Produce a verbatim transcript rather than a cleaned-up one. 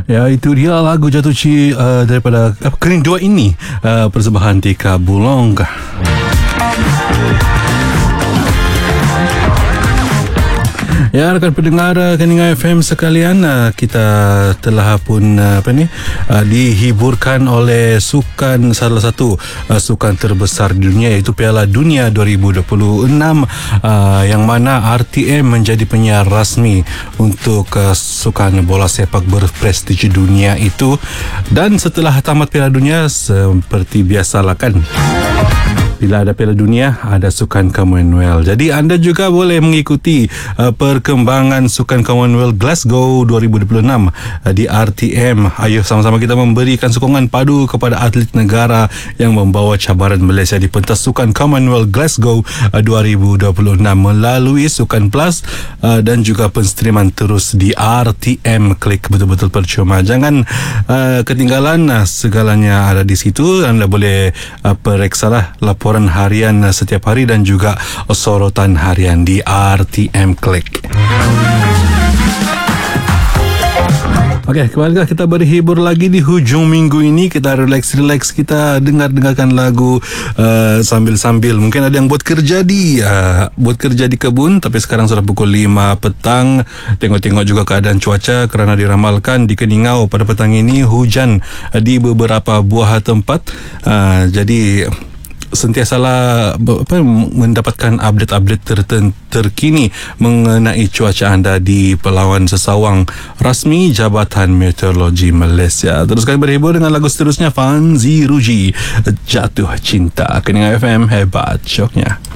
Ya, itu dia lagu Jatuh Ci uh, daripada uh, Kerinduan Ini, uh, persembahan Tika Bulong. Ya, rakan pendengar Keningan F M sekalian, kita telah pun apa ni dihiburkan oleh sukan, salah satu sukan terbesar di dunia, iaitu Piala Dunia dua ribu dua puluh enam, yang mana R T M menjadi penyiar rasmi untuk sukan bola sepak berprestij dunia itu. Dan setelah tamat Piala Dunia, seperti biasalah kan, bila ada Piala Dunia, ada Sukan Commonwealth. Jadi anda juga boleh mengikuti uh, perkembangan Sukan Commonwealth Glasgow dua ribu dua puluh enam uh, di R T M. Ayo sama-sama kita memberikan sokongan padu kepada atlet negara yang membawa cabaran Malaysia di pentas Sukan Commonwealth Glasgow uh, dua ribu dua puluh enam melalui Sukan Plus uh, dan juga penstreaman terus di R T M. Klik, betul-betul percuma. Jangan uh, ketinggalan, uh, segalanya ada di situ. Anda boleh uh, periksalah laporan harian setiap hari dan juga sorotan harian di R T M Klik. Okey, kembali kita berhibur lagi di hujung minggu ini. Kita relax-relax, kita dengar-dengarkan lagu uh, sambil-sambil. Mungkin ada yang buat kerja di uh, buat kerja di kebun, tapi sekarang sudah pukul lima petang. Tengok-tengok juga keadaan cuaca, kerana diramalkan di Keningau pada petang ini hujan uh, di beberapa buah tempat. Uh, jadi sentiasalah apa, mendapatkan update-update ter, terkini mengenai cuaca anda di Pelawan Sesawang rasmi Jabatan Meteorologi Malaysia. Teruskan berhibur dengan lagu seterusnya, Fanzi Ruji, Jatuh Cinta. Keningan F M, hebat syoknya.